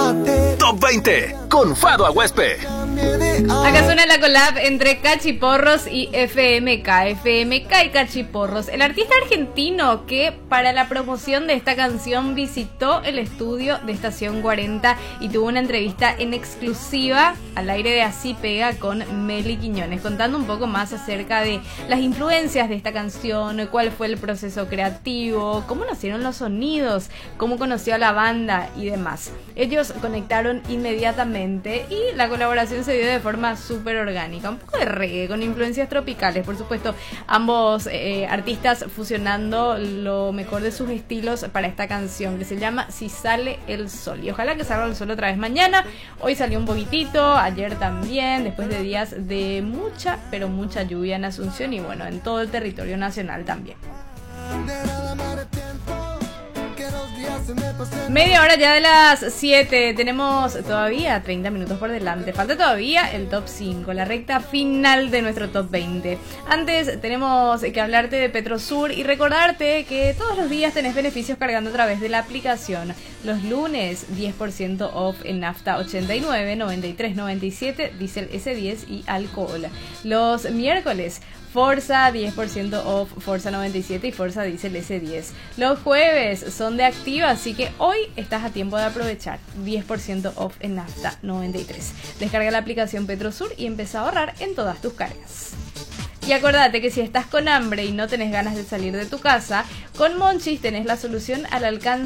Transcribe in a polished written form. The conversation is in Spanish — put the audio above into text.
Top 20 con Fado Aguespe. Acá suena la collab entre Cachiporros y FMK y Cachiporros. El artista argentino que para la promoción de esta canción visitó el estudio de Estación 40 y tuvo una entrevista en exclusiva al aire de Así Pega con Meli Quiñones, contando un poco más acerca de las influencias de esta canción, cuál fue el proceso creativo, cómo nacieron los sonidos, cómo conoció a la banda y demás. Ellos conectaron inmediatamente y la colaboración se dio de forma súper orgánica, un poco de reggae con influencias tropicales, por supuesto, ambos artistas fusionando lo mejor de sus estilos para esta canción que se llama Si Sale el Sol, y ojalá que salga el sol otra vez mañana. Hoy salió un poquitito, ayer también, después de días de mucha, pero mucha lluvia en Asunción y bueno, en todo el territorio nacional también. Media hora ya de las 7. Tenemos todavía 30 minutos por delante. Falta todavía el top 5, la recta final de nuestro top 20. Antes tenemos que hablarte de Petrosur y recordarte que todos los días tenés beneficios cargando a través de la aplicación. Los lunes 10% off en nafta 89, 93, 97, diésel S10 y alcohol. Los miércoles Forza 10% off Forza 97 y Forza Diesel S10. Los jueves son de Activa, así que hoy estás a tiempo de aprovechar 10% off en nafta 93. Descarga la aplicación Petrosur y empieza a ahorrar en todas tus cargas. Y acordate que si estás con hambre y no tenés ganas de salir de tu casa, con Monchis tenés la solución al alcance